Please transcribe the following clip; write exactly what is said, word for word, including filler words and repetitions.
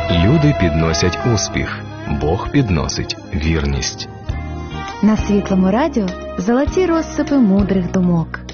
Люди підносять успіх, Бог підносить вірність. На Світлому радіо золоті розсипи мудрих думок.